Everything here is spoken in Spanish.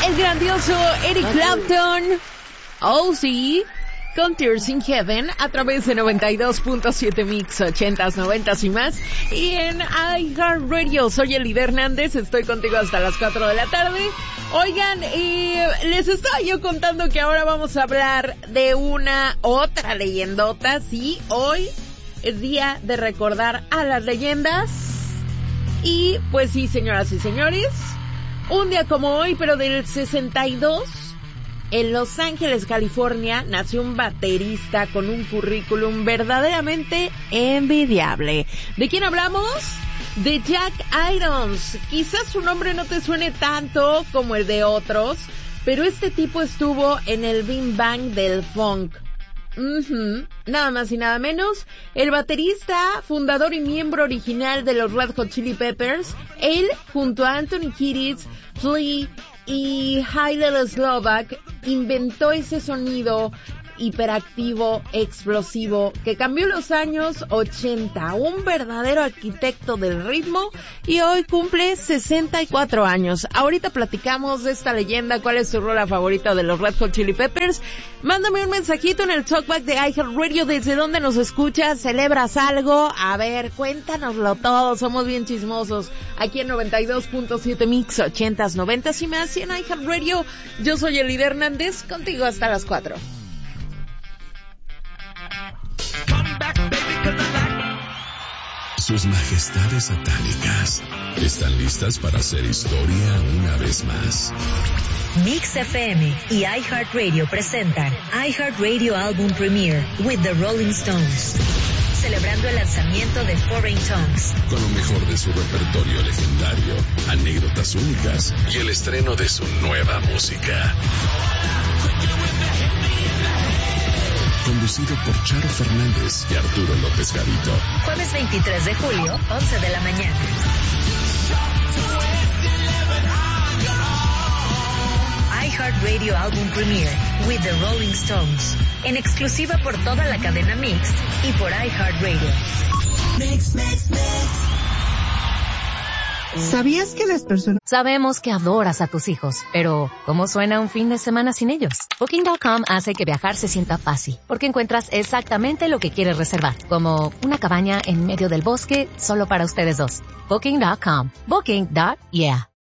el grandioso Eric Clapton. Oh, sí. Con Tears in Heaven a través de 92.7 Mix 80s, 90s y más. Y en iHeartRadio, soy Elida Hernández, estoy contigo hasta las 4 de la tarde. Oigan, les estaba yo contando que ahora vamos a hablar de una otra leyendota. Sí, hoy es día de recordar a las leyendas. Y pues sí, señoras y señores, un día como hoy, pero del 62... en Los Ángeles, California, nació un baterista con un currículum verdaderamente envidiable. ¿De quién hablamos? De Jack Irons. Quizás su nombre no te suene tanto como el de otros, pero este tipo estuvo en el Big Bang del funk. Nada más y nada menos, el baterista, fundador y miembro original de los Red Hot Chili Peppers, él junto a Anthony Kiedis, Flea y Hillel Slovak inventó ese sonido hiperactivo, explosivo, que cambió los años 80, un verdadero arquitecto del ritmo, y hoy cumple 64 años. Ahorita platicamos de esta leyenda, cuál es su rola favorita de los Red Hot Chili Peppers. Mándame un mensajito en el Talkback de iHeartRadio, desde dónde nos escuchas, celebras algo, a ver, cuéntanoslo todo, somos bien chismosos, aquí en 92.7 Mix 80s, 90s y más, y en iHeartRadio. Yo soy Elida Hernández, contigo hasta las 4. Sus majestades satánicas están listas para hacer historia una vez más. Mix FM y iHeartRadio presentan iHeartRadio Album Premiere with the Rolling Stones, celebrando el lanzamiento de Foreign Tongues, con lo mejor de su repertorio legendario, anécdotas únicas y el estreno de su nueva música. Conducido por Charo Fernández y Arturo López Gavito. Jueves 23 de julio, 11 de la mañana. iHeartRadio Album Premiere with the Rolling Stones. En exclusiva por toda la cadena Mix y por iHeartRadio. Mix, mix, mix. ¿Sabías que las personas... Sabemos que adoras a tus hijos, pero ¿cómo suena un fin de semana sin ellos? Booking.com hace que viajar se sienta fácil, porque encuentras exactamente lo que quieres reservar, como una cabaña en medio del bosque solo para ustedes dos. Booking.com. Booking.yeah.